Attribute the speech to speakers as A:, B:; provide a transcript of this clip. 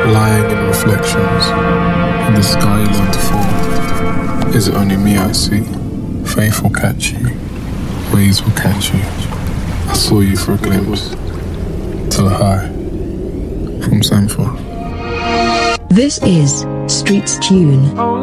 A: lying in reflections. In the sky you learn to fall. Is it only me I see? Faith will catch you. Waves will catch you. I saw you for a glimpse. Till a high. From Sanford.
B: This is Streets Tune.